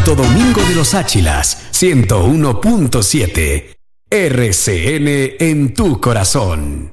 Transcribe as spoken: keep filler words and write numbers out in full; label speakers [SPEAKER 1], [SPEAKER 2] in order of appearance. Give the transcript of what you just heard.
[SPEAKER 1] Santo Domingo de los Áchilas, ciento uno punto siete. R C N en tu corazón.